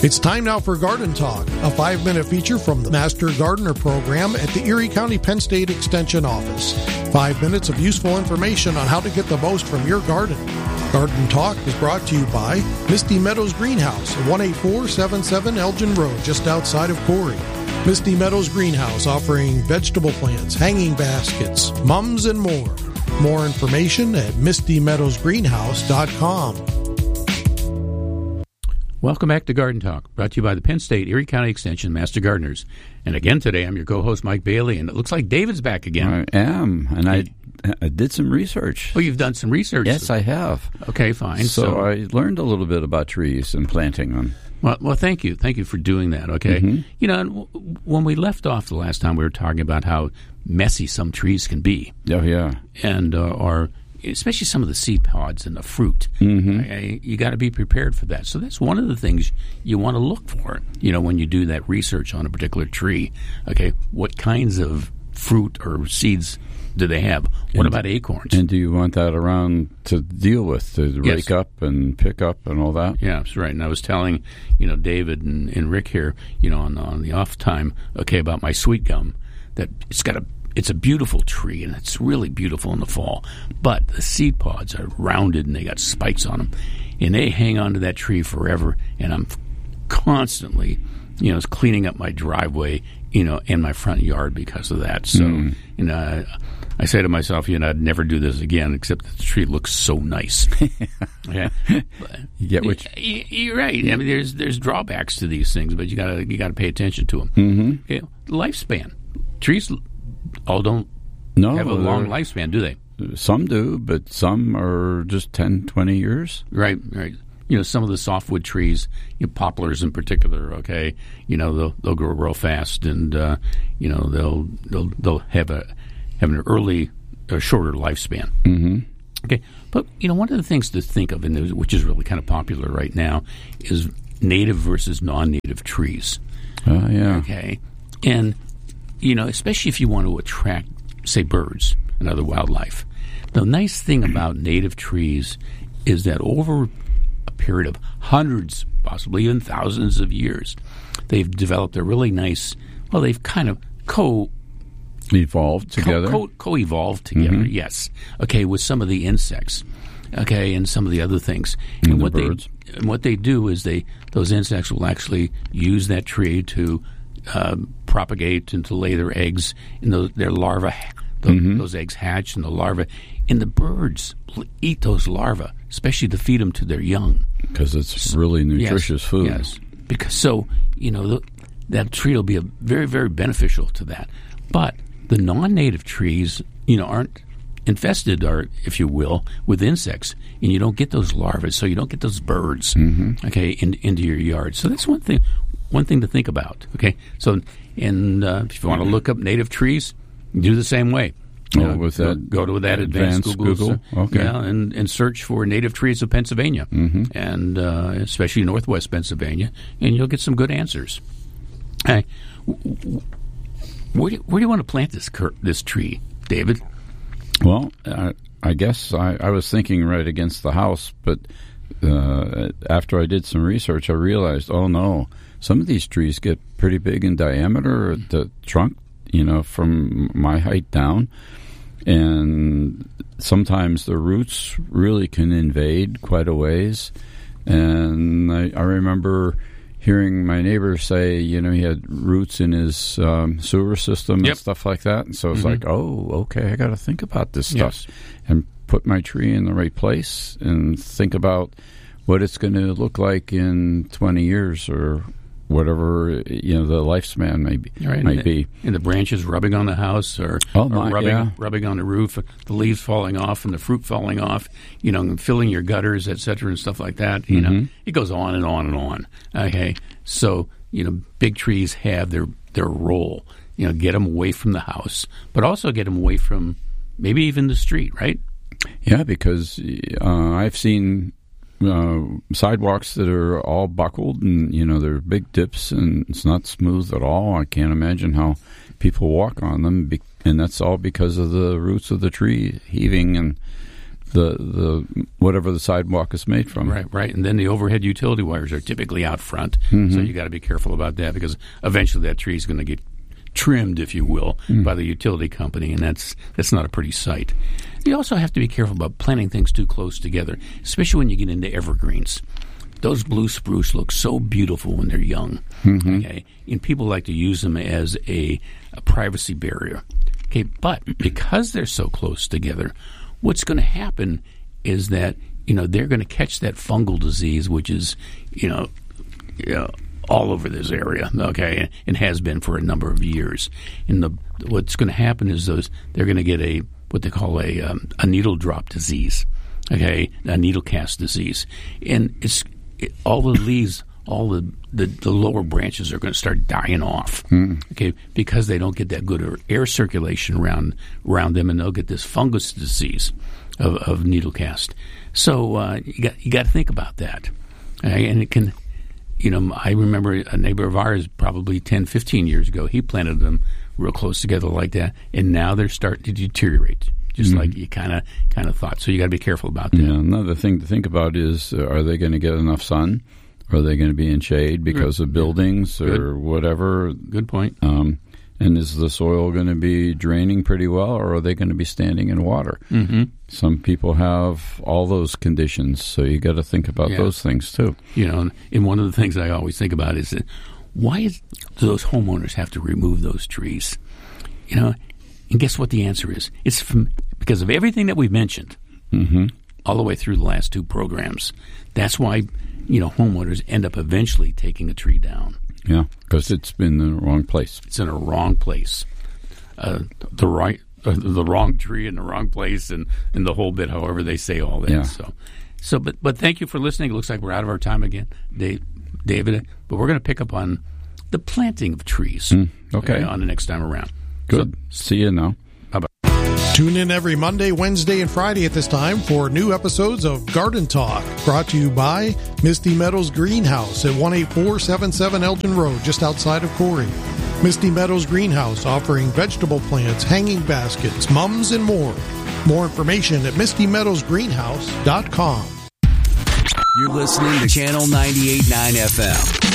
It's time now for Garden Talk, a 5-minute feature from the Master Gardener Program at the Erie County Penn State Extension Office. 5 minutes of useful information on how to get the most from your garden. Garden Talk is brought to you by Misty Meadows Greenhouse at 18477 Elgin Road, just outside of Corey. Misty Meadows Greenhouse offering vegetable plants, hanging baskets, mums, and more. More information at mistymeadowsgreenhouse.com. Welcome back to Garden Talk, brought to you by the Penn State Erie County Extension Master Gardeners. And again today, I'm your co-host, Mike Bailey, and it looks like David's back again. I am, and I did some research. Oh, you've done some research? Yes, I have. Okay, fine. So I learned a little bit about trees and planting them. Well, thank you. Thank you for doing that, okay? Mm-hmm. You know, when we left off the last time, we were talking about how messy some trees can be. Oh, yeah. And or especially some of the seed pods and the fruit. Mm-hmm. You got to be prepared for that. So that's one of the things you want to look for, you know, when you do that research on a particular tree. Okay, what kinds of fruit or seeds do they have? What about acorns? And do you want that around to deal with, to rake up and pick up and all that? Yeah, that's right. And I was telling, you know, David and Rick here, you know, on the off time, okay, about my sweet gum, that it's a beautiful tree, and it's really beautiful in the fall. But the seed pods are rounded, and they got spikes on them. And they hang on to that tree forever. And I'm constantly, you know, cleaning up my driveway, you know, and my front yard because of that. So, you know, I say to myself, you know, I'd never do this again, except that the tree looks so nice. Yeah. You get you're right. I mean, there's drawbacks to these things, but you gotta pay attention to them. Mm-hmm. Okay. Lifespan. Trees all don't have a long lifespan, do they? Some do, but some are just 10, 20 years. Right. You know, some of the softwood trees, you know, poplars in particular, okay, you know, they'll grow real fast, and you know, they'll have an early, shorter lifespan. Mm-hmm. Okay, but you know, one of the things to think of, which is really kind of popular right now, is native versus non-native trees. Yeah. Okay, and you know, especially if you want to attract, say, birds and other wildlife. The nice thing about native trees is that over a period of hundreds, possibly even thousands of years, they've developed a really nice, well, they've kind of evolved together. Co-evolved together, yes. Okay, with some of the insects, okay, and some of the other things. And the birds. What they do is those insects will actually use that tree to propagate and to lay their eggs, and their larvae. Those eggs hatch, and the larvae. And the birds eat those larvae, especially to feed them to their young. Because it's really nutritious food. Yes, because so, you know, that tree will be very, very beneficial to that. But the non-native trees, you know, aren't infested, or if you will, with insects, and you don't get those larvae, so you don't get those birds, okay, into your yard. So that's one thing to think about. Okay, so and if you want to look up native trees, do the same way. With that, go to that advanced Google. Okay. Yeah, and search for native trees of Pennsylvania, and especially northwest Pennsylvania, and you'll get some good answers. Hey, where do you want to plant this tree, David? Well, I guess I was thinking right against the house, but after I did some research, I realized, oh no, some of these trees get pretty big in diameter, the trunk, you know, from my height down, and sometimes the roots really can invade quite a ways. And I remember hearing my neighbor say, you know, he had roots in his sewer system and stuff like that. And so it's like, oh, okay, I got to think about this stuff and put my tree in the right place and think about what it's going to look like in 20 years or whatever, you know, the lifespan might be. And the branches rubbing on the house or rubbing on the roof, the leaves falling off and the fruit falling off, you know, and filling your gutters, et cetera, and stuff like that. You know, it goes on and on and on. Okay, so, you know, big trees have their role. You know, get them away from the house, but also get them away from maybe even the street, right? Yeah, because I've seen sidewalks that are all buckled, and you know, they're big dips, and it's not smooth at all. I can't imagine how people walk on them, and that's all because of the roots of the tree heaving and the whatever the sidewalk is made from. Right. And then the overhead utility wires are typically out front, so you got to be careful about that because eventually that tree is going to get trimmed, if you will, by the utility company, and that's not a pretty sight. You also have to be careful about planting things too close together, especially when you get into evergreens. Those blue spruce look so beautiful when they're young, okay? And people like to use them as a privacy barrier, okay? But because they're so close together, what's going to happen is that, they're going to catch that fungal disease, which is, all over this area, okay, and has been for a number of years. And what's going to happen is they're going to get what they call a needle drop disease, okay, a needle cast disease, and all the leaves, all the lower branches are going to start dying off, okay, because they don't get that good air circulation around them, and they'll get this fungus disease of needle cast. So you got to think about that, okay? And it can. I remember a neighbor of ours probably 10, 15 years ago, he planted them real close together like that, and now they're starting to deteriorate, just like you kind of thought. So you got to be careful about that. Yeah, another thing to think about is, are they going to get enough sun? Are they going to be in shade because of buildings or whatever? Good point. And is the soil going to be draining pretty well, or are they going to be standing in water? Some people have all those conditions, so you got to think about those things too. And one of the things I always think about is that why do those homeowners have to remove those trees? And guess what the answer is? It's because of everything that we've mentioned all the way through the last two programs. That's why homeowners end up eventually taking a tree down. Yeah, because it's been in the wrong place. It's in a wrong place. The wrong tree in the wrong place, and the whole bit, however they say all that. Yeah. But thank you for listening. It looks like we're out of our time again, David. But we're going to pick up on the planting of trees on the next time around. Good. See you now. Tune in every Monday, Wednesday, and Friday at this time for new episodes of Garden Talk, brought to you by Misty Meadows Greenhouse at 18477 Elgin Road, just outside of Corey. Misty Meadows Greenhouse, offering vegetable plants, hanging baskets, mums, and more. More information at mistymeadowsgreenhouse.com. You're listening to Channel 98.9 FM.